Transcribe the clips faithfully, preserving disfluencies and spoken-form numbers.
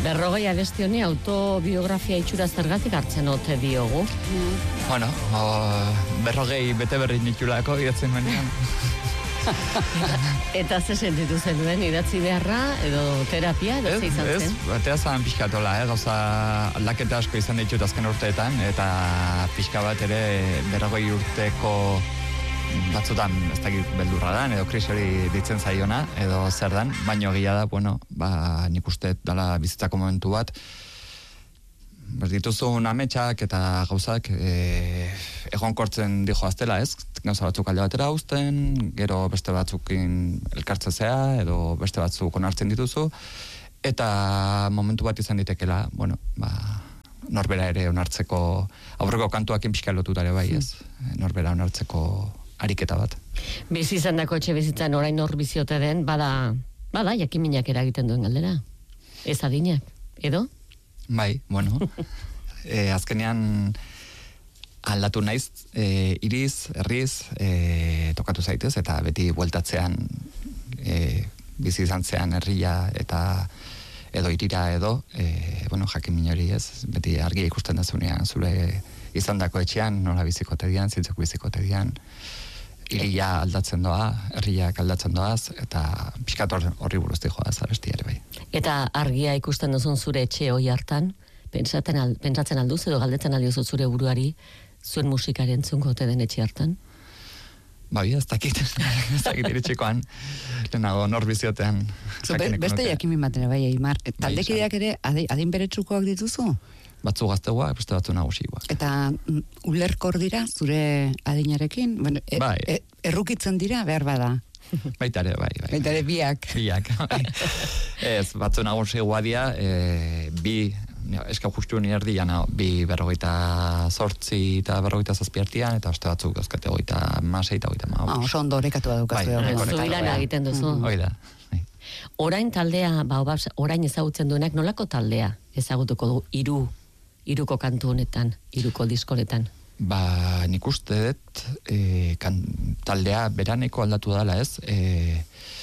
Berrogei abesti honi autobiografia itxura zergatik hartzen ote diogu? Mm. Bueno, o, berrogei bete berri nitulako idatzen menean. Eta ze sentitu zenuen, idatzi beharra, edo terapia, edo ze izan zen? Ez, batea zan pixkatola, eh? Gauza aldaketa asko izan ditut azken urteetan, eta pixka bat ere berrogei urteko batzutan ez dakit beldurra dan, edo krisi hori ditzen zaiona, edo zer dan, baino gila da, bueno, ba, nik uste dala bizitzako momentu bat, dituzun ametsak eta gauzak e, egonkortzen dijo aztela, ez? Gauza batzuk alde batera uzten, gero beste batzukin elkartzea edo beste batzuk onartzen dituzu, eta momentu bat izan ditekela, bueno, ba, norbera ere onartzeko, aurreko kantuakin pixka lotutare bai, ez? Norbera onartzeko ariketa bat. Bizi izan dako etxe bizitzan orain hor biziote den, bada, bada, jakiminak eragiten duen galdera. Ez adinak, edo? Bai, bueno, e, azkenean aldatu naiz, e, iriz, herriz, e, tokatu zaitez, eta beti bueltatzean e, bizi izan zean herria eta edo irira edo, e, bueno, jakin minori ez, beti argia ikusten da zunean, zure izandako etxean, nola bizikote dian, zintzeko bizikote dian, iria aldatzen doa, herriak aldatzen doaz, eta pixkat horri buruz dijoa zabesti ere bai. Eta argia ikusten duzun zure etxe hoi hartan, pentsatzen, al, pentsatzen alduz edo galdetzen aldiozu zure buruari, zuen musikaren zungo ote den etxe hartan? Bai, ez dakit, ez dakit iritxikoan, lehenago norbiziotean. Beste jakimin batera bai, Eimar, taldekideak ere adin beretsukoak dituzu? Batzu gazteguak, beste batzu nagusikoak. Eta ulerkor dira zure adinarekin? Bueno, e, bai. e, errukitzen dira, behar bada? Baitare, bai, bai. Baitare biak. Biak, bai. Ez, batzu nagusikoa dira, e, bi, eska justu nierdi, jana, bi berrogeita sortzi eta berrogeita zazpiartian, eta beste batzuk dauzkate goita masei eta goita ma. Ah, oso ondo horrekatu daukazue. Bai, Zubilan egiten duzu. Hoi da. Orain taldea, ba, orain ezagutzen duenak, nolako taldea ezagutuko du hiru hiruko kantu honetan, hiruko diskonetan? Ba, nik uste dut, e, kan, taldea beraneko aldatu dela, ez? E,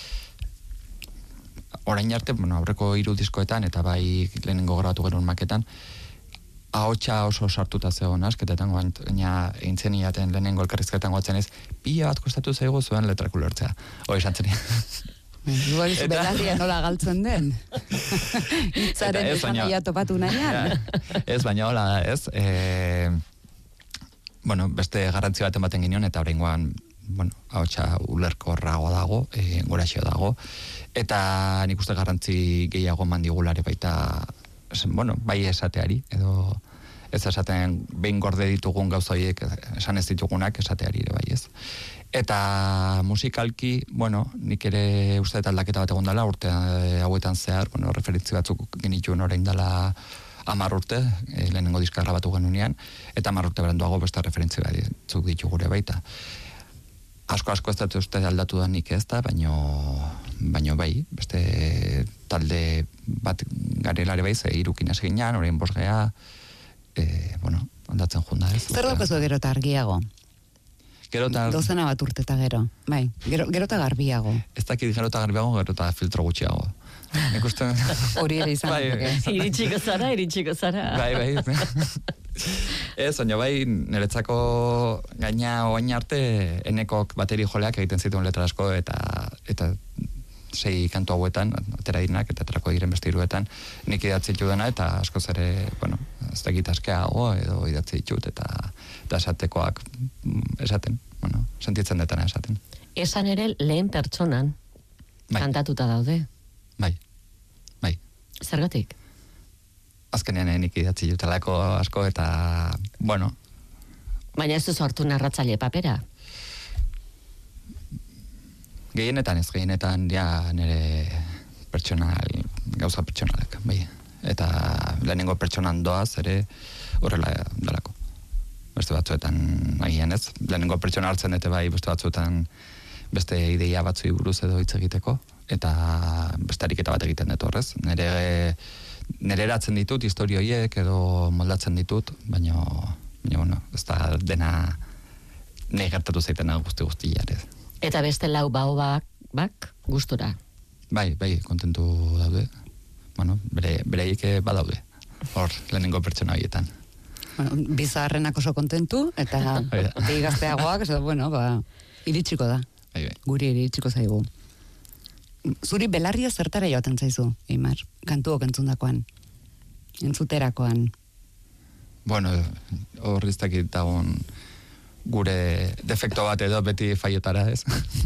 orain arte, bueno, aurreko hiru diskoetan, eta bai lehenengo grabatu genuen maketan, ahotsa oso sartuta zegoen asketetan, baina eintzen iaten lehenengo elkarrizketan goatzen ez, pila bat kostatu zaigu zuen letrak ulertzea. Hoi esan zen. Igual zu belarria nola galtzen den. Itzaren esanaia topatu nahian. Ez, baina hola, ez. E, bueno, beste garrantzia bat ematen ginen, eta oraingoan, bueno, ahotsa ulerkorrago dago, e, goraxeo dago, eta nik uste garrantzi gehiago mandigulare baita, esen, bueno, bai esateari, edo ez esaten behin gorde ditugun gauza horiek esan ez ditugunak esateari ere bai, ez. Eta musikalki, bueno, nik ere uste eta aldaketa bat egon dela, urte hauetan zehar, bueno, referentzi batzuk genituen orain dela hamar urte, e, lehenengo diska grabatu genunean, eta hamar urte beranduago beste referentzi batzuk ditugure baita. Asko asko ez dut uste aldatu da nik ez da, baino, baino bai, beste talde bat garelare bai, ze irukin esginan, orain bosgea, e, bueno, aldatzen junda ez. Zer daukazu gero eta argiago? Gero eta... Dozena bat urte eta gero, bai, gero, gero eta garbiago. Ez dakit gero eta garbiago, gero eta filtro gutxiago. Nik uste... Hori ere izan. Bai, iritsiko zara, iritsiko zara. Bai, bai. Ez, baina bai, niretzako gaina oain arte, enekok bateri joleak egiten zituen letra asko, eta, eta sei kantu hauetan, atera direnak, eta aterako diren beste hiruetan, nik idatzi ditu dena, eta askoz ere, bueno, ez dakit askeago, edo idatzi ditut, eta, eta esatekoak esaten, bueno, sentitzen detana esaten. Esan ere lehen pertsonan bai. Kantatuta daude. Bai, bai. Zergatik? Azkenean nik idatzi jutelako asko, eta, bueno. Baina ez duzu hartu narratzaile papera? Gehienetan ez, gehienetan ja nire pertsonal, gauza pertsonalak, bai. Eta lehenengo pertsonan doaz ere horrela dalako. Beste batzuetan agian ez, lehenengo pertsona hartzen dute bai, beste batzuetan beste ideia batzui buruz edo hitz egiteko, eta beste ariketa bat egiten dut horrez. Nere, nere eratzen ditut, historio horiek edo moldatzen ditut, baina, baina bueno, ez da dena nahi gertatu zaitena guzti guzti jarez. Eta beste lau bau bak, bak gustura. Bai, bai, kontentu daude. Bueno, bere, bere pertsonaik badaude, hor, lehenengo pertsona horietan. Bueno, bizarrenak oso kontentu, eta bi gazteagoak, edo, bueno, ba, iritsiko da. Bai, bai. Guri iritsiko zaigu. Zuri belarria zertara joaten zaizu, Eimar, kantuok entzundakoan, entzuterakoan. Bueno, hor ez dakit dagoen gure defekto bat edo beti faiotara, ez?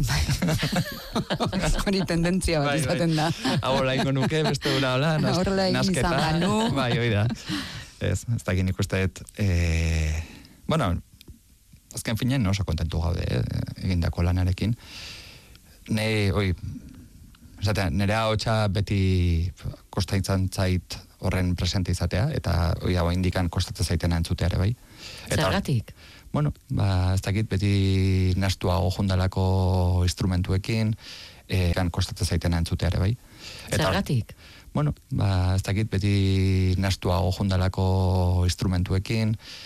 Hori tendentzia bat izaten da. Horrela ingo nuke, beste dura hola, nasketa. Bai, hoi da. Ez, ez dakit nik uste, eh, bueno, azken finean oso kontentu gaude, eh, egindako lanarekin. Nei, oi, esatea, nire ahotsa beti kostaitzan zait horren presente izatea, eta oi hau indikan kostatzen zaiten entzutea ere bai. Zergatik? Bueno, ba, ez dakit beti nastuago jundalako instrumentuekin, eh, kan kostatzen zaiten entzutea ere bai. Zergatik? Bueno, ba, ez dakit beti nastuago jundalako instrumentuekin,